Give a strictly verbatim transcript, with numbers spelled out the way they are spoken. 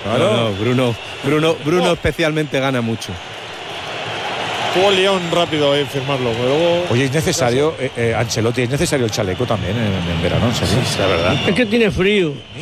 Claro. No, no, Bruno, Bruno, Bruno Oh. especialmente gana mucho. Tuvo el León rápido en firmarlo. Pero luego, Oye, es necesario, eh, eh, Ancelotti, es necesario el chaleco también en, en verano, ¿en serio? Sí, la verdad. Es que tiene frío.